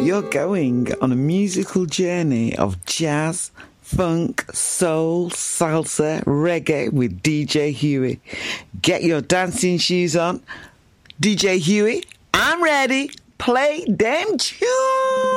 You're going on a musical journey of jazz, funk, soul, salsa, reggae with DJ Huey. Get your dancing shoes on. DJ Huey, I'm ready. Play them tunes.